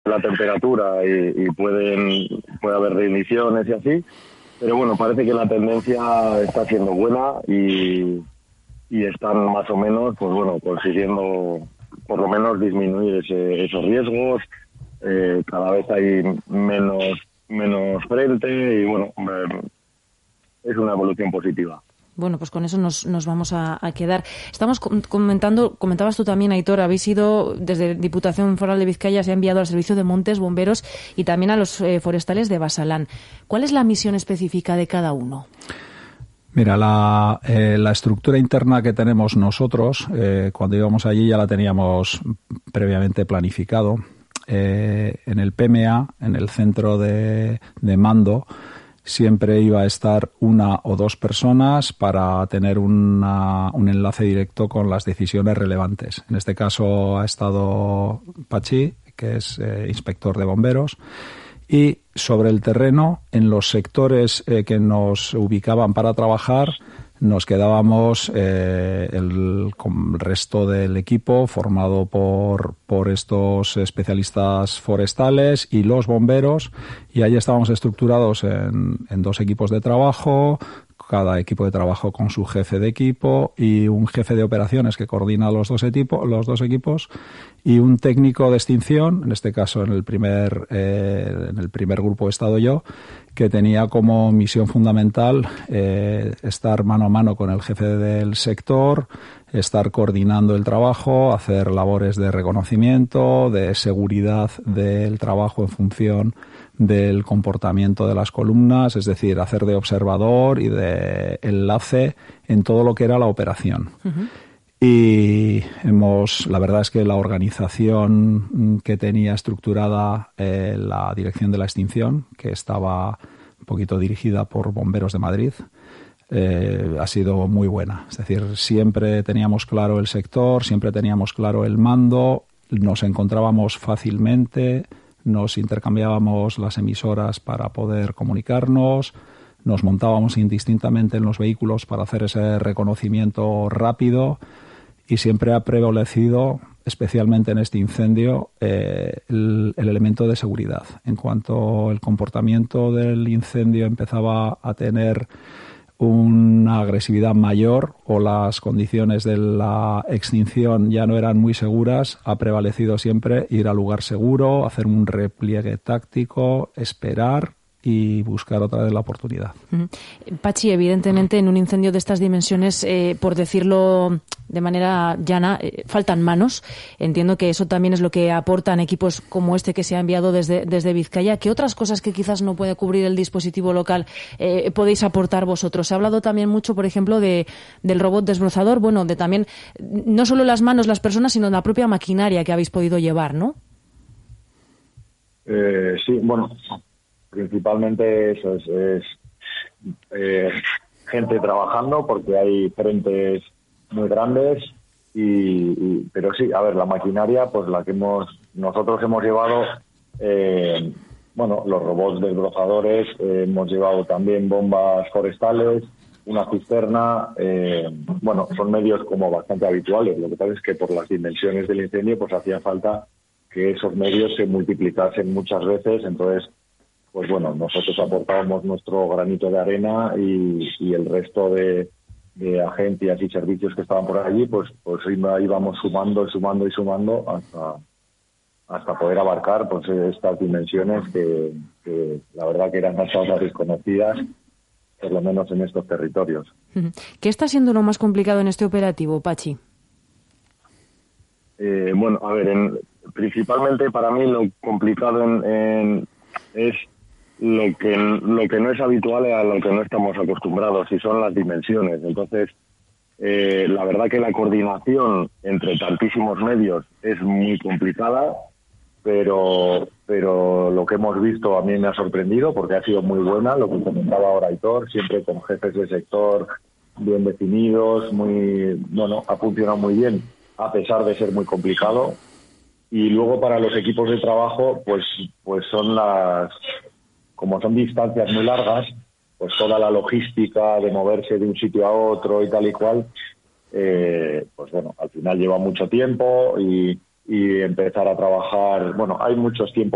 la temperatura y puede haber reiniciones y así, pero bueno, parece que la tendencia está siendo buena y están más o menos, pues bueno, consiguiendo por lo menos disminuir esos riesgos. Cada vez hay menos frente y bueno, es una evolución positiva. Bueno, pues con eso nos vamos a quedar. Estamos comentabas tú también, Aitor, habéis ido desde Diputación Foral de Vizcaya, se ha enviado al Servicio de Montes, Bomberos y también a los forestales de Basalán. ¿Cuál es la misión específica de cada uno? Mira, la estructura interna que tenemos nosotros, cuando íbamos allí ya la teníamos previamente planificado. En el PMA, en el centro de mando, siempre iba a estar una o dos personas para tener un enlace directo con las decisiones relevantes. En este caso ha estado Pachi, que es inspector de bomberos, y sobre el terreno, en los sectores que nos ubicaban para trabajar, nos quedábamos el resto del equipo formado por estos especialistas forestales y los bomberos, y ahí estábamos estructurados en dos equipos de trabajo, cada equipo de trabajo con su jefe de equipo y un jefe de operaciones que coordina los dos equipos y un técnico de extinción, en este caso en el primer grupo he estado yo, que tenía como misión fundamental estar mano a mano con el jefe del sector, estar coordinando el trabajo, hacer labores de reconocimiento, de seguridad del trabajo en función del comportamiento de las columnas, es decir, hacer de observador y de enlace en todo lo que era la operación. Uh-huh. Y la verdad es que la organización que tenía estructurada la Dirección de la Extinción, que estaba un poquito dirigida por Bomberos de Madrid, ha sido muy buena. Es decir, siempre teníamos claro el sector, siempre teníamos claro el mando, nos encontrábamos fácilmente, nos intercambiábamos las emisoras para poder comunicarnos, nos montábamos indistintamente en los vehículos para hacer ese reconocimiento rápido y siempre ha prevalecido, especialmente en este incendio, el elemento de seguridad. En cuanto el comportamiento del incendio empezaba a tener una agresividad mayor o las condiciones de la extinción ya no eran muy seguras, ha prevalecido siempre ir al lugar seguro, hacer un repliegue táctico, esperar y buscar otra vez la oportunidad. Pachi, evidentemente en un incendio de estas dimensiones, por decirlo de manera llana, faltan manos. Entiendo que eso también es lo que aportan equipos como este que se ha enviado desde Vizcaya. ¿Qué otras cosas que quizás no puede cubrir el dispositivo local podéis aportar vosotros? Se ha hablado también mucho, por ejemplo, del robot desbrozador, bueno, de también no solo las manos, las personas, sino la propia maquinaria que habéis podido llevar, ¿no? Sí, bueno, principalmente eso es gente trabajando porque hay frentes muy grandes pero sí, a ver, la maquinaria, pues la que nosotros hemos llevado, los robots desbrozadores, hemos llevado también bombas forestales, una cisterna, son medios como bastante habituales. Lo que pasa es que por las dimensiones del incendio, pues hacía falta que esos medios se multiplicasen muchas veces, entonces pues bueno, nosotros aportábamos nuestro granito de arena y el resto de agencias y servicios que estaban por allí, pues íbamos sumando hasta poder abarcar pues estas dimensiones que la verdad que eran hasta ahora desconocidas, por lo menos en estos territorios. ¿Qué está siendo lo más complicado en este operativo, Pachi? Principalmente para mí lo complicado es lo que no es habitual y a lo que no estamos acostumbrados, y son las dimensiones. Entonces, la verdad que la coordinación entre tantísimos medios es muy complicada, pero lo que hemos visto a mí me ha sorprendido porque ha sido muy buena, lo que comentaba ahora Aitor, siempre con jefes de sector bien definidos, ha funcionado muy bien a pesar de ser muy complicado. Y luego para los equipos de trabajo, pues son como son distancias muy largas, pues toda la logística de moverse de un sitio a otro y tal y cual, al final lleva mucho tiempo y empezar a trabajar, hay muchos tiempos